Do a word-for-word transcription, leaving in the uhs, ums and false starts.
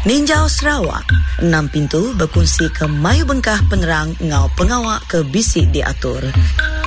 Ninjau Sarawak, enam pintu berkongsi ke Mayu Bengkah penerang ngau pengawak ke bisik diatur.